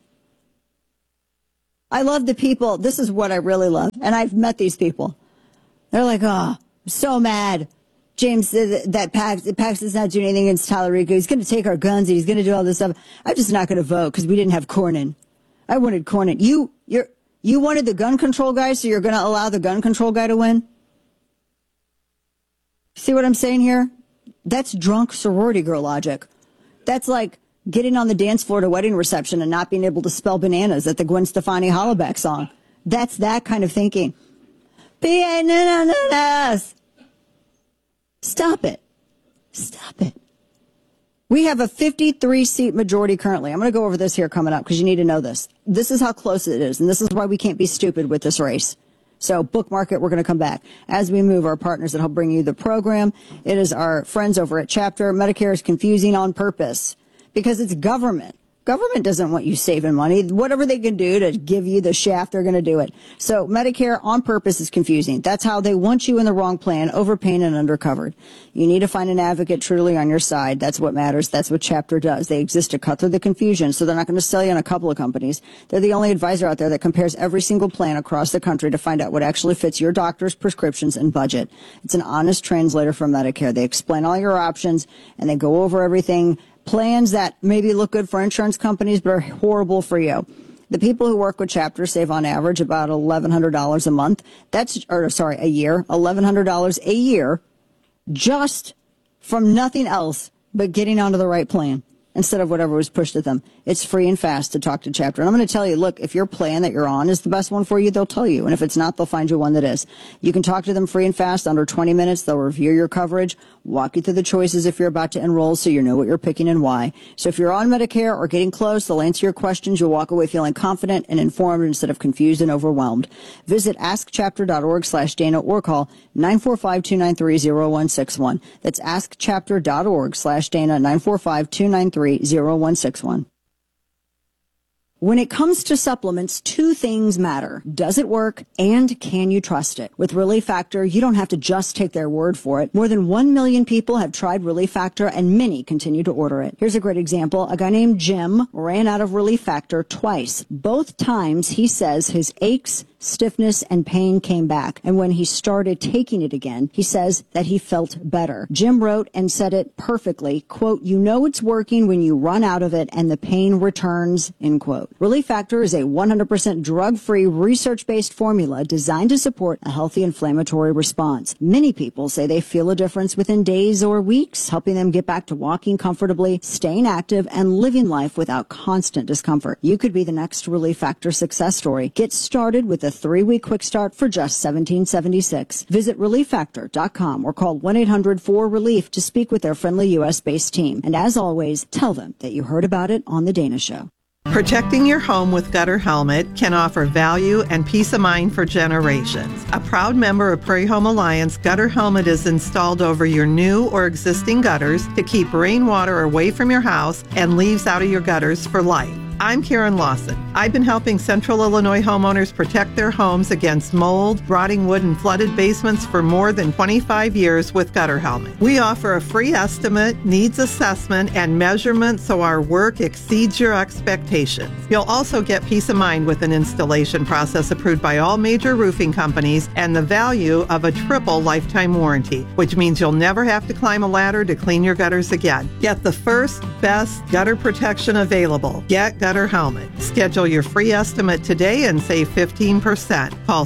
I love the people. This is what I really love. And I've met these people. They're like, oh, I'm so mad. James said that Paxton's not doing anything against Tallarico. He's going to take our guns and he's going to do all this stuff. I'm just not going to vote because we didn't have Cornyn. I wanted Cornyn. You wanted the gun control guy, so you're going to allow the gun control guy to win? See what I'm saying here? That's drunk sorority girl logic. That's like getting on the dance floor at a wedding reception and not being able to spell bananas at the Gwen Stefani Hollaback song. That's that kind of thinking. B-A-N-N-N-S. Stop it. Stop it. We have a 53-seat majority currently. I'm going to go over this here coming up because you need to know this. This is how close it is, and this is why we can't be stupid with this race. So bookmark it. We're going to come back. As we move, our partners that help bring you the program, it is our friends over at Chapter. Medicare is confusing on purpose because it's government. Government doesn't want you saving money. Whatever they can do to give you the shaft, they're going to do it. So Medicare on purpose is confusing. That's how they want you in the wrong plan, overpaying and undercovered. You need to find an advocate truly on your side. That's what matters. That's what Chapter does. They exist to cut through the confusion, so they're not going to sell you on a couple of companies. They're the only advisor out there that compares every single plan across the country to find out what actually fits your doctor's prescriptions and budget. It's an honest translator for Medicare. They explain all your options, and they go over everything. Plans that maybe look good for insurance companies but are horrible for you. The people who work with Chapter save on average about $1,100 a month. A year. $1,100 a year just from nothing else but getting onto the right plan instead of whatever was pushed at them. It's free and fast to talk to Chapter. And I'm going to tell you, look, if your plan that you're on is the best one for you, they'll tell you. And if it's not, they'll find you one that is. You can talk to them free and fast, under 20 minutes. They'll review your coverage, walk you through the choices if you're about to enroll so you know what you're picking and why. So if you're on Medicare or getting close, they'll answer your questions. You'll walk away feeling confident and informed instead of confused and overwhelmed. Visit askchapter.org/Dana or call 945-293-0161. That's askchapter.org/Dana, 945-293-0161. When it comes to supplements, two things matter. Does it work and can you trust it? With Relief Factor, you don't have to just take their word for it. More than 1 million people have tried Relief Factor and many continue to order it. Here's a great example. A guy named Jim ran out of Relief Factor twice. Both times he says his aches, stiffness, and pain came back. And when he started taking it again, he says that he felt better. Jim wrote and said it perfectly, quote, "You know it's working when you run out of it and the pain returns," end quote. Relief Factor is a 100% drug-free, research-based formula designed to support a healthy inflammatory response. Many people say they feel a difference within days or weeks, helping them get back to walking comfortably, staying active, and living life without constant discomfort. You could be the next Relief Factor success story. Get started with a 3-week quick start for just $17.76. Visit ReliefFactor.com or call 1-800-4RELIEF to speak with their friendly U.S.-based team. And as always, tell them that you heard about it on The Dana Show. Protecting your home with Gutter Helmet can offer value and peace of mind for generations. A proud member of Prairie Home Alliance, Gutter Helmet is installed over your new or existing gutters to keep rainwater away from your house and leaves out of your gutters for life. I'm Karen Lawson. I've been helping Central Illinois homeowners protect their homes against mold, rotting wood, and flooded basements for more than 25 years with Gutter Helmet. We offer a free estimate, needs assessment, and measurement so our work exceeds your expectations. You'll also get peace of mind with an installation process approved by all major roofing companies and the value of a triple lifetime warranty, which means you'll never have to climb a ladder to clean your gutters again. Get the first, best gutter protection available. Get Gutter Helmet. Schedule your free estimate today and save 15%. Call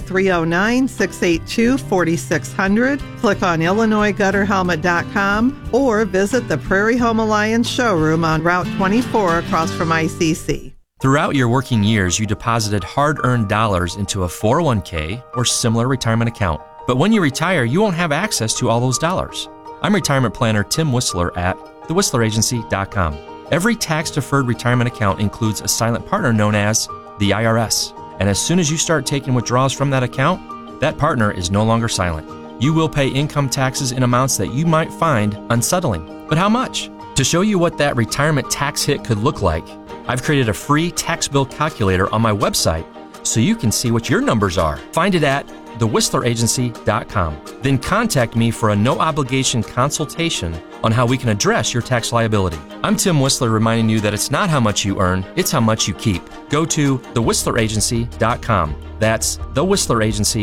309-682-4600. Click on IllinoisGutterHelmet.com or visit the Prairie Home Alliance showroom on Route 24 across from ICC. Throughout your working years, you deposited hard-earned dollars into a 401k or similar retirement account. But when you retire, you won't have access to all those dollars. I'm retirement planner Tim Whistler at thewhistleragency.com. Every tax-deferred retirement account includes a silent partner known as the IRS. And as soon as you start taking withdrawals from that account, that partner is no longer silent. You will pay income taxes in amounts that you might find unsettling. But how much? To show you what that retirement tax hit could look like, I've created a free tax bill calculator on my website so you can see what your numbers are. Find it at thewhistleragency.com. Then contact me for a no-obligation consultation on how we can address your tax liability. I'm Tim Whistler reminding you that it's not how much you earn, it's how much you keep. Go to thewhistleragency.com. That's thewhistleragency.com.